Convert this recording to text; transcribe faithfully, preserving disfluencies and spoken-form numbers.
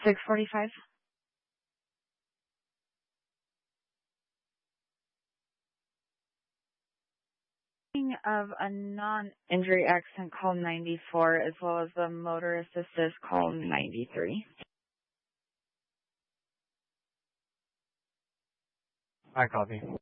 six forty-five. Of a non-injury accident, call ninety-four, as well as the motorist assist, call ninety-three. I copy.